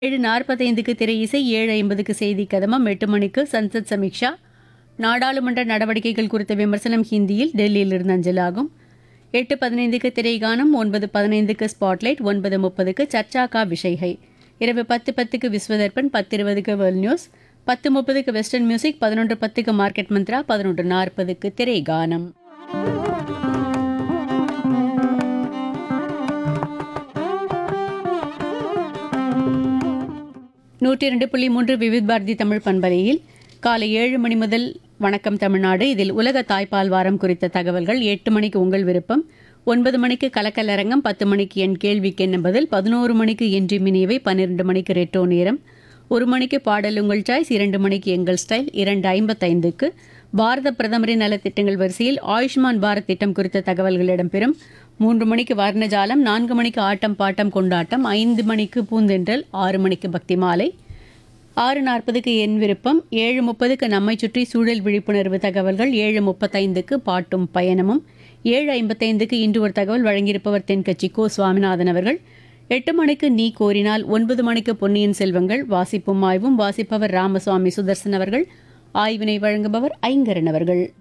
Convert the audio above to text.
7:45க்கு திரை இசை, 7:50க்கு செய்தி கதமம், 8 மணிக்கு சன்சத் சமீக்ஷா, நாடாளுமன்ற நடவடிக்கைகள் குறித்த விமர்சனம் ஹிந்தியில் டெல்லியிலிருந்து அஞ்சலாகும். 8:15க்கு திரைகானம், 9:15க்கு ஸ்பாட்லைட், 9:30க்கு சர்ச்சா கா விஷய் ஹை. இரவு 10:10க்கு Vishwa Darpan, 10:20க்கு world news, 10:30க்கு western music, 11:10க்கு market Mantra, 11:40க்கு திரைகானம். 102.3 விவித் பாரதி தமிழ் பண்பலையில் காலை 7 மணி முதல் வணக்கம் தமிழ்நாடு. இதில் உலக தாய்ப்பால் வாரம் குறித்த தகவல்கள். 8 மணிக்கு உங்கள் விருப்பம், 9 மணிக்கு கலக்கலரங்கம், 10 மணிக்கு என் கேள்விக்கு என்ன பதில், 11 மணிக்கு இன்றி மினியவை, 12 மணிக்கு ரெட்டோ நேரம், 1 மணிக்கு பாடல் உங்கள் சாய்ஸ், 2 மணிக்கு எங்கள் ஸ்டைல், 2:55க்கு பாரத பிரதமரின் நலத்திட்டங்கள் வரிசையில் ஆயுஷ்மான் பாரத் திட்டம் குறித்த தகவல்கள் இடம்பெறும். 3 மணிக்கு வர்ணஜாலம், 4 மணிக்கு ஆட்டம் பாட்டம் கொண்டாட்டம், 5 மணிக்கு பூந்தென்றல், 6 மணிக்கு பக்தி மாலை, 6:40க்கு என் விருப்பம், 7:30க்கு நம்மை சுற்றி சூழல் விழிப்புணர்வு தகவல்கள், 7:35க்கு பாட்டும் பயணமும், 7:55க்கு இன்று ஒரு தகவல் வழங்கியிருப்பவர் தென்கட்சி கோ சுவாமிநாதன் அவர்கள். 8 மணிக்கு நீ கோரினால், 9 மணிக்கு பொன்னியின் செல்வங்கள் வாசிப்பும் ஆய்வும், வாசிப்பவர் ராமசுவாமி சுதர்சன் அவர்கள், ஆய்வினை வழங்குபவர் ஐங்கரன் அவர்கள்.